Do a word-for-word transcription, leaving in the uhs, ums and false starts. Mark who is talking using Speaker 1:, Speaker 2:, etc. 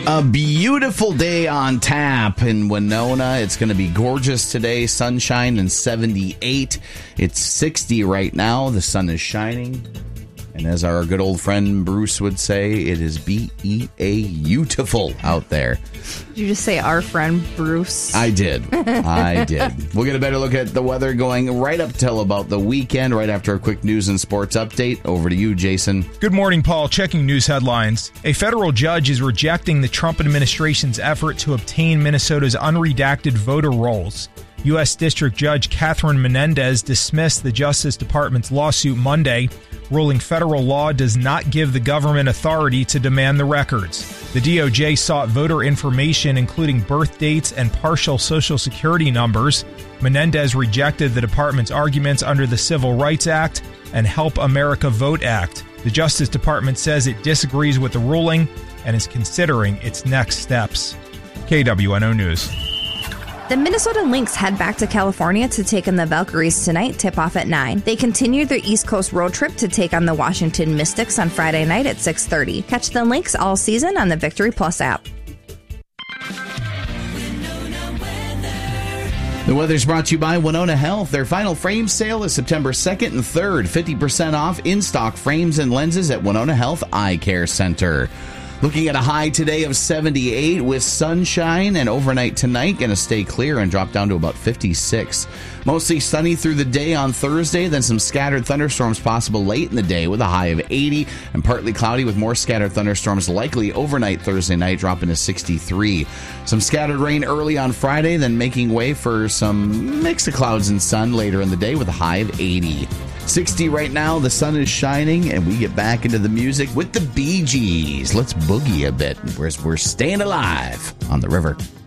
Speaker 1: A beautiful day on tap in Winona. It's going to be gorgeous today. Sunshine and seventy-eight. It's sixty right now. The sun is shining. And as our good old friend Bruce would say, it is B E A beautiful out there.
Speaker 2: Did you just say our friend Bruce?
Speaker 1: I did. I did. We'll get a better look at the weather going right up till about the weekend, right after a quick news and sports update. Over to you, Jason.
Speaker 3: Good morning, Paul. Checking news headlines. A federal judge is rejecting the Trump administration's effort to obtain Minnesota's unredacted voter rolls. U S. District Judge Catherine Menendez dismissed the Justice Department's lawsuit Monday, ruling federal law does not give the government authority to demand the records. The D O J sought voter information, including birth dates and partial Social Security numbers. Menendez rejected the department's arguments under the Civil Rights Act and Help America Vote Act. The Justice Department says it disagrees with the ruling and is considering its next steps. K W N O News.
Speaker 2: The Minnesota Lynx head back to California to take on the Valkyries tonight, tip-off at nine. They continue their East Coast road trip to take on the Washington Mystics on Friday night at six thirty. Catch the Lynx all season on the Victory Plus app.
Speaker 1: The weather's brought to you by Winona Health. Their final frame sale is September second and third. fifty percent off in-stock frames and lenses at Winona Health Eye Care Center. Looking at a high today of seventy-eight with sunshine, and overnight tonight going to stay clear and drop down to about fifty-six. Mostly sunny through the day on Thursday, then some scattered thunderstorms possible late in the day with a high of eighty, and partly cloudy with more scattered thunderstorms likely overnight Thursday night, dropping to sixty-three. Some scattered rain early on Friday, then making way for some mix of clouds and sun later in the day with a high of eighty. sixty right now, the sun is shining, and we get back into the music with the Bee Gees. Let's boogie a bit. We're, we're staying alive on the river.